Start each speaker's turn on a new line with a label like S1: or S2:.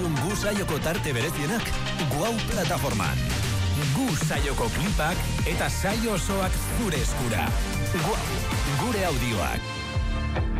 S1: entzun Gu saioko tarte berezienak Guau plataforman. Gu saioko klipak eta saio osoak zure eskura. Guau, gure audioak.